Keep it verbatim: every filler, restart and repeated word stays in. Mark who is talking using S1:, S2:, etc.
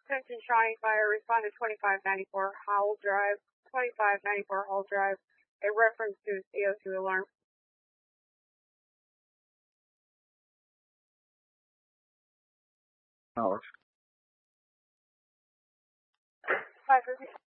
S1: Attention Shawnee Fire, respond to twenty-five ninety-four Howell Drive, twenty-five ninety-four Howell Drive, a reference to C O two alarm.
S2: Howard.
S1: five fifty.